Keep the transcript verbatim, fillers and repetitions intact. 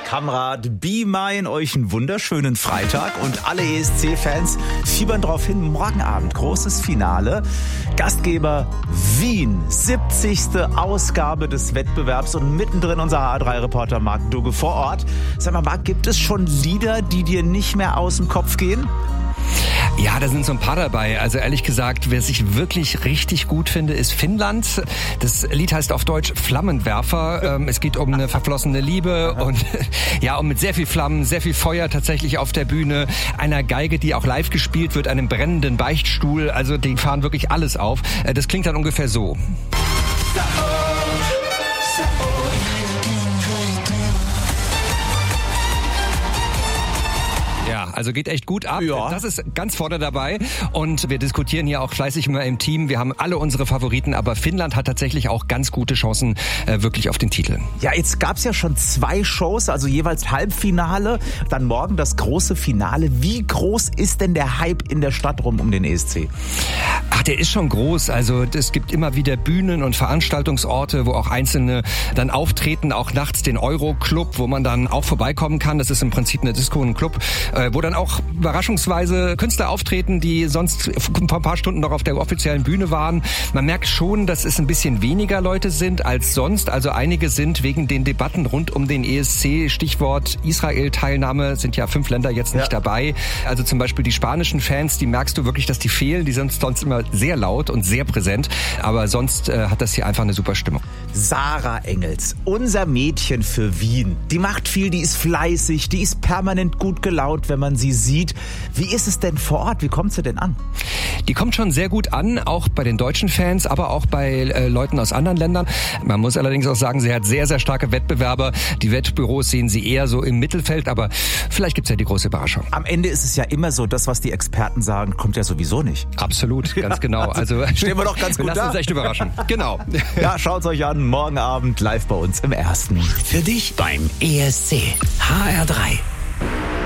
Kamrat, be mine, euch einen wunderschönen Freitag und alle E S C-Fans fiebern drauf hin, morgen Abend großes Finale. Gastgeber Wien, siebzigste Ausgabe des Wettbewerbs und mittendrin unser H drei Reporter Marc Dugge vor Ort. Sag mal, Marc, gibt es schon Lieder, die dir nicht mehr aus dem Kopf gehen? Ja, da sind so ein paar dabei. Also ehrlich gesagt, wer ich wirklich richtig gut finde, ist Finnland. Das Lied heißt auf Deutsch Flammenwerfer. Es geht um eine verflossene Liebe und ja, um mit sehr viel Flammen, sehr viel Feuer tatsächlich auf der Bühne, einer Geige, die auch live gespielt wird, einem brennenden Beichtstuhl. Also die fahren wirklich alles auf. Das klingt dann ungefähr so. Ja, also geht echt gut ab. Ja. Das ist ganz vorne dabei. Und wir diskutieren hier auch fleißig immer im Team. Wir haben alle unsere Favoriten, aber Finnland hat tatsächlich auch ganz gute Chancen äh, wirklich auf den Titel. Ja, jetzt gab's ja schon zwei Shows, also jeweils Halbfinale, dann morgen das große Finale. Wie groß ist denn der Hype in der Stadt rum um den E S C? Ach, der ist schon groß. Also es gibt immer wieder Bühnen und Veranstaltungsorte, wo auch Einzelne dann auftreten, auch nachts den Euro-Club, wo man dann auch vorbeikommen kann. Das ist im Prinzip eine Disco, ein Club, wo dann auch überraschungsweise Künstler auftreten, die sonst vor ein paar Stunden noch auf der offiziellen Bühne waren. Man merkt schon, dass es ein bisschen weniger Leute sind als sonst. Also einige sind wegen den Debatten rund um den E S C, Stichwort Israel-Teilnahme, sind ja fünf Länder jetzt nicht ja. dabei. Also zum Beispiel die spanischen Fans, die merkst du wirklich, dass die fehlen. Die sind sonst immer sehr laut und sehr präsent. Aber sonst äh, hat das hier einfach eine super Stimmung. Sarah Engels, unser Mädchen für Wien. Die macht viel, die ist fleißig, die ist permanent gut gelaunt, wenn man sie sieht. Wie ist es denn vor Ort? Wie kommt sie denn an? Die kommt schon sehr gut an, auch bei den deutschen Fans, aber auch bei äh, Leuten aus anderen Ländern. Man muss allerdings auch sagen, sie hat sehr, sehr starke Wettbewerber. Die Wettbüros sehen sie eher so im Mittelfeld, aber vielleicht gibt's ja die große Überraschung. Am Ende ist es ja immer so, das, was die Experten sagen, kommt ja sowieso nicht. Absolut, ganz genau. Also stehen wir doch ganz wir gut da. Wir lassen uns echt überraschen. Genau. Ja, schaut's euch an, morgen Abend live bei uns im Ersten. Für dich beim E S C. H R drei.